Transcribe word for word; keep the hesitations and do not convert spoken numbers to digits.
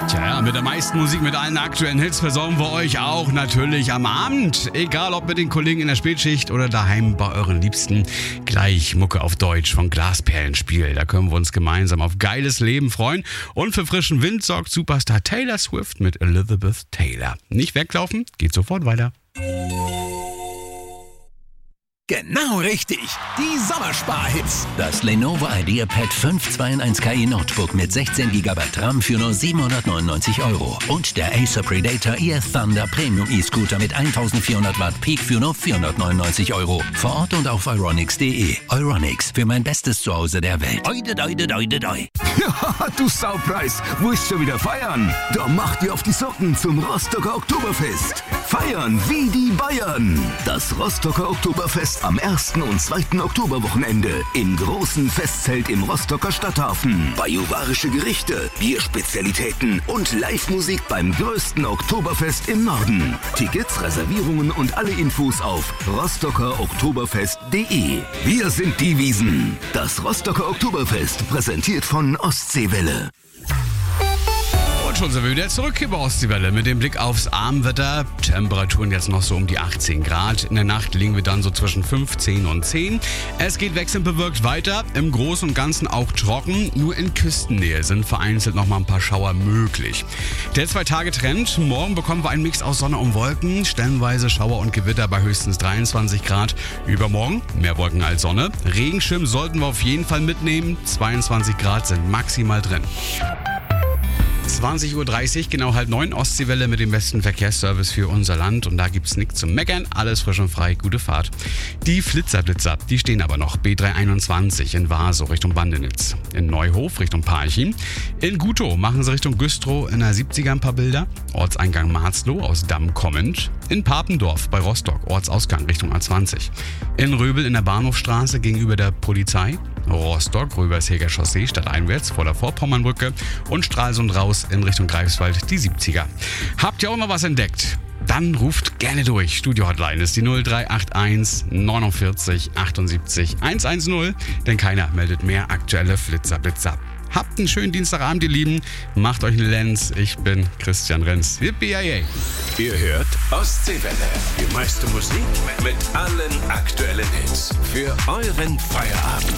Tja, mit der meisten Musik, mit allen aktuellen Hits versorgen wir euch auch natürlich am Abend. Egal ob mit den Kollegen in der Spätschicht oder daheim bei euren Liebsten. Gleich Mucke auf Deutsch von Glasperlenspiel. Da können wir uns gemeinsam auf geiles Leben freuen. Und für frischen Wind sorgt Superstar Taylor Swift mit Elizabeth Taylor. Nicht weglaufen, geht sofort weiter. Genau richtig, die Sommersparhits. Das Lenovo IdeaPad fünf zwei in eins K I Notebook mit sechzehn Gigabyte RAM für nur siebenhundertneunundneunzig Euro. Und der Acer Predator E F Thunder Premium E-Scooter mit eintausendvierhundert Watt Peak für nur vierhundertneunundneunzig Euro. Vor Ort und auf euronics punkt de. Euronics, für mein bestes Zuhause der Welt. Oide, oide, oide, oide. Ja, du Saupreis, wo ist schon wieder feiern? Da macht ihr auf die Socken zum Rostocker Oktoberfest. Feiern wie die Bayern. Das Rostocker Oktoberfest am ersten und zweiten Oktoberwochenende im großen Festzelt im Rostocker Stadthafen. Bajuwarische Gerichte, Bierspezialitäten und Live-Musik beim größten Oktoberfest im Norden. Tickets, Reservierungen und alle Infos auf rostocker oktoberfest punkt de. Wir sind die Wiesen. Das Rostocker Oktoberfest, präsentiert von Ostseewelle. Und schon sind wir wieder zurück hier bei Ostseewelle mit dem Blick aufs Abendwetter. Temperaturen jetzt noch so um die achtzehn Grad. In der Nacht liegen wir dann so zwischen fünfzehn und zehn. Es geht wechselnd bewölkt weiter. Im Großen und Ganzen auch trocken. Nur in Küstennähe sind vereinzelt noch mal ein paar Schauer möglich. Der Zwei-Tage-Trend. Morgen bekommen wir einen Mix aus Sonne und Wolken. Stellenweise Schauer und Gewitter bei höchstens dreiundzwanzig Grad. Übermorgen mehr Wolken als Sonne. Regenschirm sollten wir auf jeden Fall mitnehmen. zweiundzwanzig Grad sind maximal drin. zwanzig Uhr dreißig, genau halb neun, Ostseewelle mit dem besten Verkehrsservice für unser Land. Und da gibt's nichts zu meckern, alles frisch und frei, gute Fahrt. Die Flitzerblitzer, die stehen aber noch. B dreihunderteinundzwanzig in Waso Richtung Bandenitz. In Neuhof Richtung Parchim. In Gutow machen sie Richtung Güstrow in der siebziger ein paar Bilder. Ortseingang Marzloh aus Damm kommend. In Papendorf bei Rostock, Ortsausgang Richtung A zwanzig. In Röbel in der Bahnhofstraße gegenüber der Polizei. Rostock, Röbersheger Chaussee, stadteinwärts vor der Vorpommernbrücke und Stralsund raus in Richtung Greifswald, die siebziger. Habt ihr auch mal was entdeckt? Dann ruft gerne durch. Studio-Hotline ist die null drei acht eins neunundvierzig achtundsiebzig hundertzehn, denn keiner meldet mehr aktuelle Flitzerblitzer. Habt einen schönen Dienstagabend, ihr Lieben. Macht euch einen Lenz. Ich bin Christian Renz. Yippie! Ihr hört Ostseewelle. Die meiste Musik mit allen aktuellen Hits. Für euren Feierabend.